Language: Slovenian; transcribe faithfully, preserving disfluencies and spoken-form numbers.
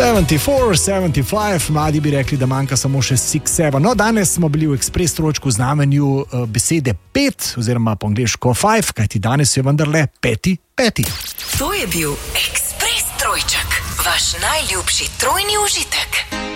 sedemdeset štiri, sedemdeset pet, mladi bi rekli, da manjka samo še šest, sedem. No, danes smo bili v ekspres trojčku v znamenju uh, besede pet, oziroma po angliško five, kajti danes je vendarle peti, peti. To je bil ekspres trojček, vaš najljubši trojni užitek.